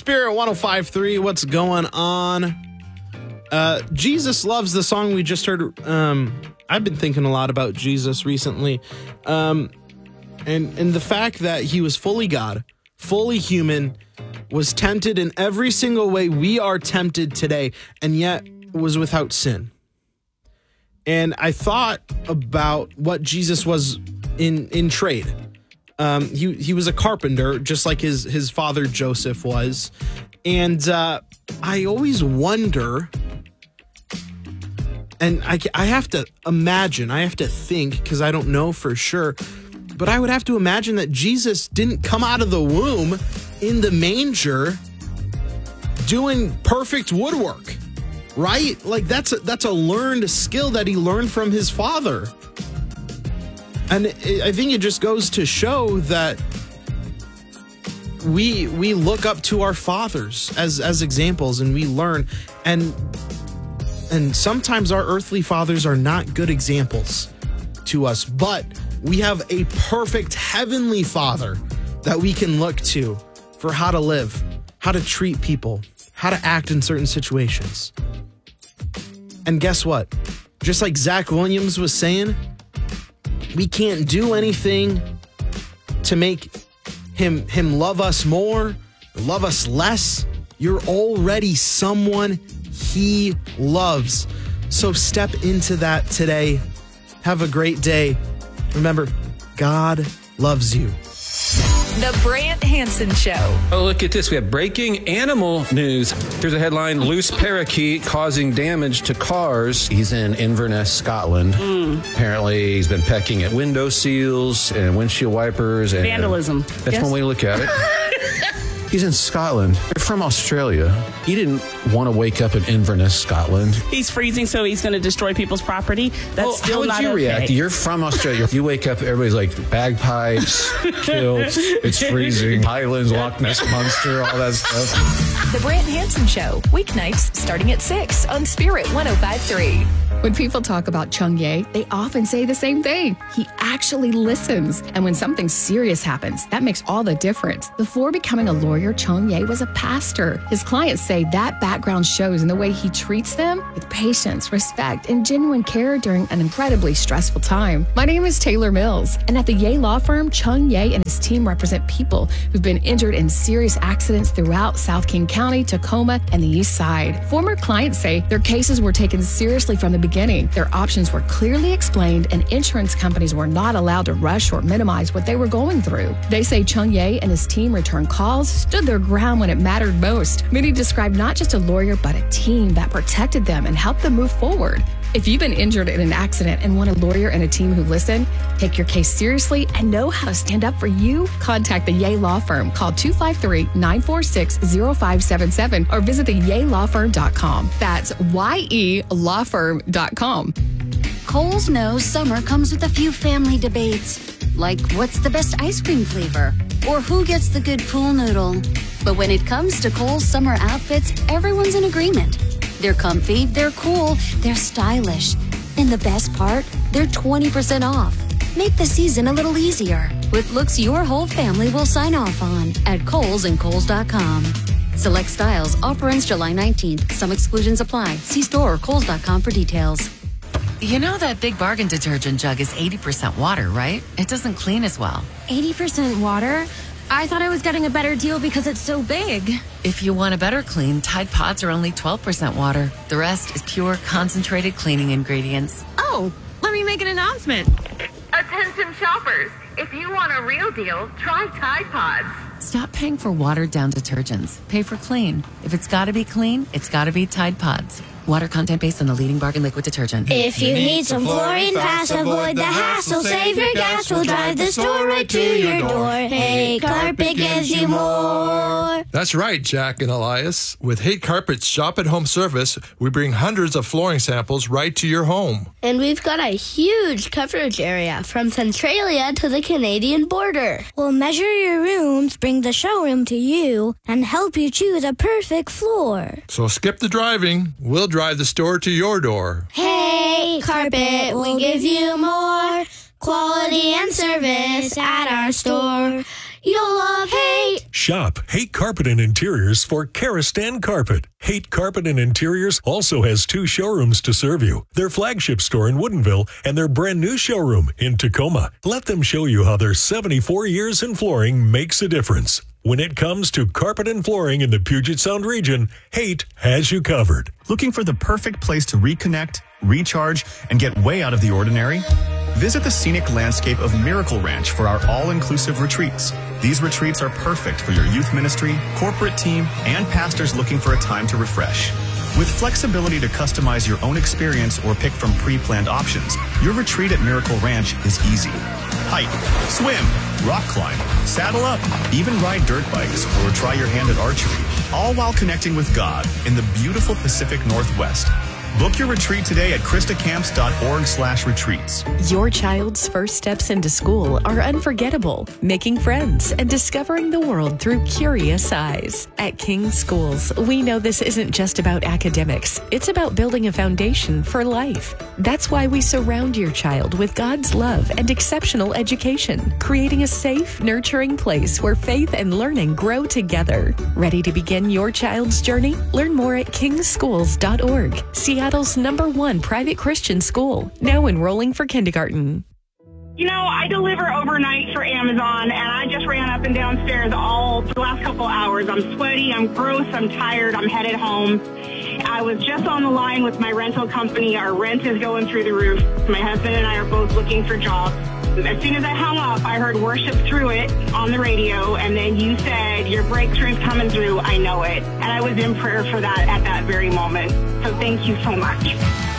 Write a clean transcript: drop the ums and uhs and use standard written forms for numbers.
Spirit 105.3. What's going on? Jesus Loves, the song we just heard. I've been thinking a lot about Jesus recently. And the fact that he was fully God, fully human, was tempted in every single way we are tempted today, and yet was without sin. And I thought about what Jesus was in trade. He was a carpenter, just like his father Joseph was. And I always wonder, and I have to imagine, I have to think, because I don't know for sure, but I would have to imagine that Jesus didn't come out of the womb in the manger doing perfect woodwork, right? Like that's a learned skill that he learned from his father. And I think it just goes to show that we look up to our fathers as examples, and we learn, and sometimes our earthly fathers are not good examples to us, but we have a perfect heavenly Father that we can look to for how to live, how to treat people, how to act in certain situations. And guess what? Just like Zach Williams was saying, we can't do anything to make him love us more, love us less. You're already someone he loves. So step into that today. Have a great day. Remember, God loves you. The Brant Hansen Show. Oh, look at this. We have breaking animal news. Here's a headline. Loose parakeet causing damage to cars. He's in Inverness, Scotland. Apparently, he's been pecking at window seals and windshield wipers. And vandalism. That's one way to look at it. He's in Scotland. They're from Australia. He didn't want to wake up in Inverness, Scotland. He's freezing, so he's going to destroy people's property. That's still not okay. How would you react? You're from Australia. You wake up, everybody's like bagpipes, kilts, it's freezing, Highlands, Loch Ness Monster, all that stuff. The Brant Hansen Show, weeknights starting at 6 on Spirit 105.3. When people talk about Chung Ye, they often say the same thing. He actually listens. And when something serious happens, that makes all the difference. Before becoming a lawyer, Chung Ye was a pastor. His clients say that background shows in the way he treats them with patience, respect, and genuine care during an incredibly stressful time. My name is Taylor Mills, and at the Ye Law Firm, Chung Ye and his team represent people who've been injured in serious accidents throughout South King County, Tacoma, and the East Side. Former clients say their cases were taken seriously from the beginning. Their options were clearly explained, and insurance companies were not allowed to rush or minimize what they were going through. They say Chung Ye and his team returned calls, stood their ground when it mattered most. Many described not just a lawyer, but a team that protected them and helped them move forward. If you've been injured in an accident and want a lawyer and a team who listen, take your case seriously, and know how to stand up for you, contact the Ye Law Firm. Call 253-946-0577 or visit theyelawfirm.com. That's YELawfirm.com. Kohl's knows summer comes with a few family debates, like what's the best ice cream flavor or who gets the good pool noodle. But when it comes to Kohl's summer outfits, everyone's in agreement. They're comfy, they're cool, they're stylish. And the best part, they're 20% off. Make the season a little easier with looks your whole family will sign off on at Kohl's and Kohl's.com. Select styles. Offer ends July 19th. Some exclusions apply. See store or Kohl's.com for details. You know that Big Bargain detergent jug is 80% water, right? It doesn't clean as well. 80% water? I thought I was getting a better deal because it's so big. If you want a better clean, Tide Pods are only 12% water. The rest is pure, concentrated cleaning ingredients. Oh, let me make an announcement. Attention shoppers, if you want a real deal, try Tide Pods. Stop paying for watered-down detergents. Pay for clean. If it's got to be clean, it's got to be Tide Pods. Water content based on the leading bargain liquid detergent. If you need some flooring fast, avoid the hassle. Save your gas, we'll drive the store right to your door. Hey, Carpet gives you more. That's right, Jack and Elias. With Hate Carpet's shop-at-home service, we bring hundreds of flooring samples right to your home. And we've got a huge coverage area from Centralia to the Canadian border. We'll measure your rooms, bring the showroom to you, and help you choose a perfect floor. So skip the driving. We'll drive the store to your door. Hey, Carpet will give you more quality and service at our store. You'll love Haight. Shop Haight Carpet and Interiors for Karastan Carpet. Haight Carpet and Interiors also has 2 showrooms to serve you. Their flagship store in Woodinville and their brand new showroom in Tacoma. Let them show you how their 74 years in flooring makes a difference. When it comes to carpet and flooring in the Puget Sound region, Haight has you covered. Looking for the perfect place to reconnect, recharge, and get way out of the ordinary? Visit the scenic landscape of Miracle Ranch for our all-inclusive retreats. These retreats are perfect for your youth ministry, corporate team, and pastors looking for a time to refresh. With flexibility to customize your own experience or pick from pre-planned options, your retreat at Miracle Ranch is easy. Hike, swim, rock climb, saddle up, even ride dirt bikes or try your hand at archery, all while connecting with God in the beautiful Pacific Northwest. Book your retreat today at christacamps.org/retreats. Your child's first steps into school are unforgettable, making friends and discovering the world through curious eyes. At King Schools, we know this isn't just about academics. It's about building a foundation for life. That's why we surround your child with God's love and exceptional education, creating a safe, nurturing place where faith and learning grow together. Ready to begin your child's journey? Learn more at kingschools.org. Seattle's #1 private Christian school, now enrolling for kindergarten. You know, I deliver overnight for Amazon, and I just ran up and downstairs all the last couple hours. I'm sweaty, I'm gross, I'm tired, I'm headed home. I was just on the line with my rental company. Our rent is going through the roof. My husband and I are both looking for jobs. As soon as I hung up, I heard worship through it on the radio, and then you said, your breakthrough's coming through, I know it. And I was in prayer for that at that very moment. So thank you so much.